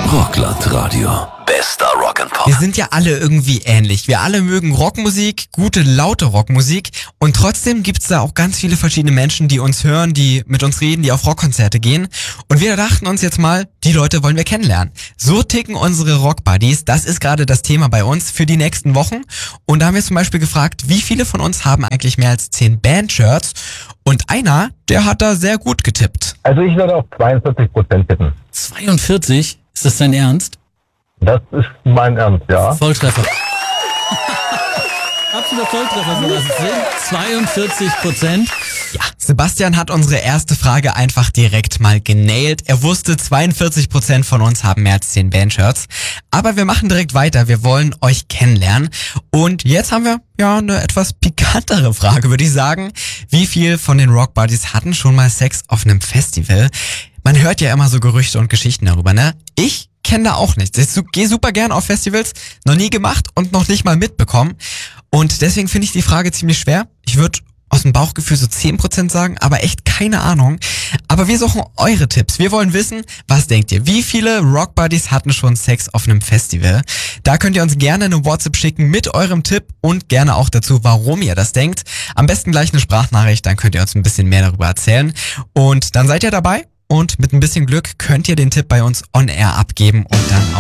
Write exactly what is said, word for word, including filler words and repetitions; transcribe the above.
Rockland Radio. Bester Rock and Pop. Wir sind ja alle irgendwie ähnlich. Wir alle mögen Rockmusik, gute, laute Rockmusik. Und trotzdem gibt's da auch ganz viele verschiedene Menschen, die uns hören, die mit uns reden, die auf Rockkonzerte gehen. Und wir dachten uns jetzt mal, die Leute wollen wir kennenlernen. So ticken unsere Rockbuddies. Das ist gerade das Thema bei uns für die nächsten Wochen. Und da haben wir zum Beispiel gefragt, wie viele von uns haben eigentlich mehr als zehn Bandshirts? Und einer, der hat da sehr gut getippt. Also ich würde auf zweiundvierzig Prozent tippen. zweiundvierzig? Ist das dein Ernst? Das ist mein Ernst, ja. Volltreffer. Absoluter Volltreffer, so das sind zweiundvierzig Prozent. Ja, Sebastian hat unsere erste Frage einfach direkt mal genailt. Er wusste, zweiundvierzig Prozent von uns haben mehr als zehn Bandshirts. Aber wir machen direkt weiter. Wir wollen euch kennenlernen. Und jetzt haben wir ja eine etwas pikantere Frage, würde ich sagen. Wie viel von den Rockbuddies hatten schon mal Sex auf einem Festival? Man hört ja immer so Gerüchte und Geschichten darüber, ne? Ich kenne da auch nichts. Ich gehe super gern auf Festivals, noch nie gemacht und noch nicht mal mitbekommen. Und deswegen finde ich die Frage ziemlich schwer. Ich würde aus dem Bauchgefühl so zehn Prozent sagen, aber echt keine Ahnung. Aber wir suchen eure Tipps. Wir wollen wissen, was denkt ihr? Wie viele Rockbuddies hatten schon Sex auf einem Festival? Da könnt ihr uns gerne eine WhatsApp schicken mit eurem Tipp und gerne auch dazu, warum ihr das denkt. Am besten gleich eine Sprachnachricht, dann könnt ihr uns ein bisschen mehr darüber erzählen. Und dann seid ihr dabei und mit ein bisschen Glück könnt ihr den Tipp bei uns on air abgeben und dann auch